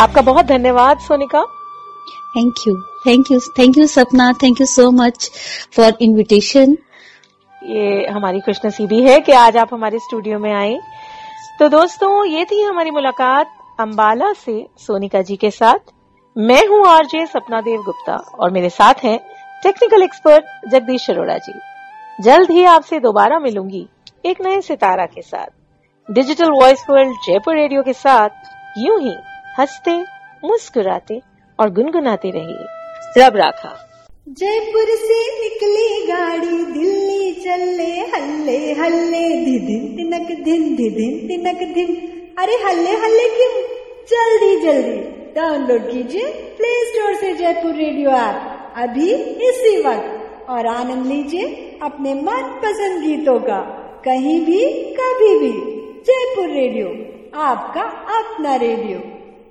आपका बहुत धन्यवाद सोनिका। थैंक यू सपना, thank you so much for invitation. ये हमारी खुशनसीबी है कि आज आप हमारे स्टूडियो में आए। तो दोस्तों, ये थी हमारी मुलाकात अंबाला से सोनिका जी के साथ। मैं हूँ आरजे सपना देव गुप्ता और मेरे साथ हैं टेक्निकल एक्सपर्ट जगदीश अरोड़ा जी। जल्द ही आपसे दोबारा मिलूंगी एक नए सितारा के साथ। Digital voice world Jaipur radio के साथ यूं ही हंसते, मुस्कुराते और गुनगुनाते रहिए। रब राखा। जयपुर से निकली गाड़ी दिल्ली चले हल्ले हल्ले, धिदिन तिनक धिन धिदिन तिनक धिन। अरे हल्ले हल्ले क्यों, जल्दी जल्दी डाउनलोड कीजिए प्ले स्टोर से जयपुर रेडियो ऐप अभी इसी वक्त और आनंद लीजिए अपने मनपसंद गीतों का, कहीं भी कभी भी। जयपुर रेडियो, आपका अपना रेडियो।